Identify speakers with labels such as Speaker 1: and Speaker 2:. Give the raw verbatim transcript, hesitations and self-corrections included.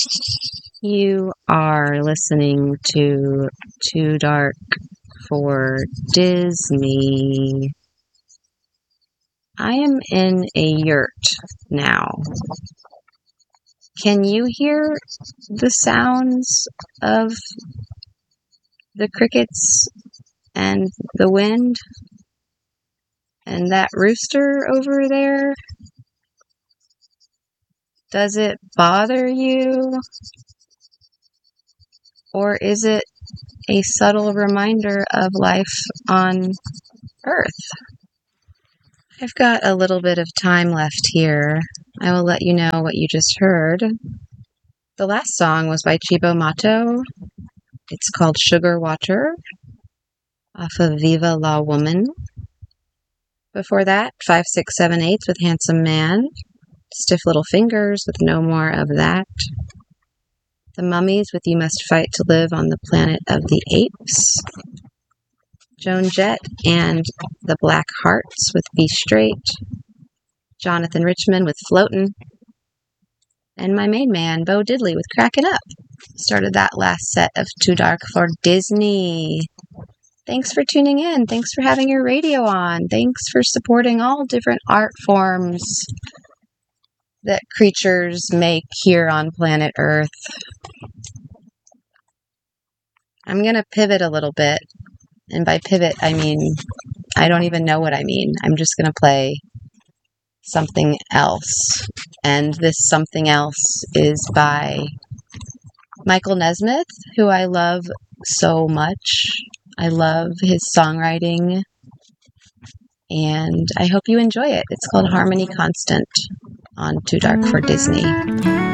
Speaker 1: You are listening to Too Dark for Disney. I am in a yurt now. Can you hear the sounds of the crickets and the wind and that rooster over there? Does it bother you? Or is it a subtle reminder of life on Earth? I've got a little bit of time left here. I will let you know what you just heard. The last song was by Cibo Matto. It's called Sugar Water, off of Viva La Woman. Before that, five six seven eight with Handsome Man. Stiff Little Fingers with No More of That. The Mummies with You Must Fight to Live on the Planet of the Apes. Joan Jett and the Black Hearts with Be Straight. Jonathan Richman with Floatin'. And my main man, Bo Diddley, with Crackin' Up. Started that last set of Too Dark for Disney. Thanks for tuning in. Thanks for having your radio on. Thanks for supporting all different art forms that creatures make here on planet Earth. I'm going to pivot a little bit. And by pivot, I mean, I don't even know what I mean. I'm just going to play something else. And this something else is by Michael Nesmith, who I love so much. I love his songwriting. And I hope you enjoy it. It's called Harmony Constant on Too Dark for Disney.